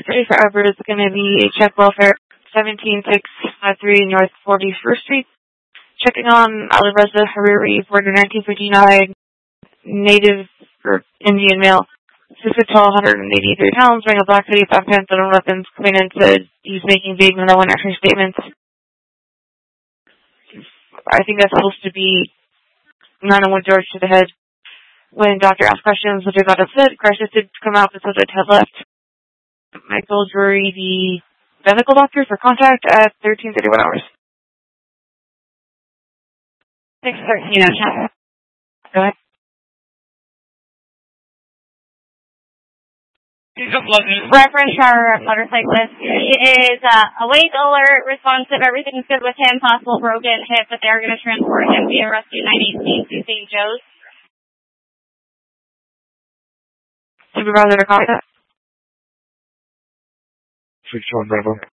Forever is going to be check welfare 17653 North 41st Street. Checking on Alireza Hariri for the 1959 native or Indian male. 6 foot tall, 183 pounds, wearing a black hoodie, black pants, and weapons. Coming in said he's making vague no one extra statements. I think that's supposed to be 901 George to the head. When doctor asked questions, which I got upset, crisis did come out, but so the head left. Michael Drury, the medical doctor, for contact at 13:31 hours. 6:13. Go ahead. Reference our motorcyclist. He is awake, alert, responsive. Everything's good with him. Possible broken hip, but they're going to transport him via Rescue 918 to St. Joe's. Supervisor to contact. 6-1 Bravo.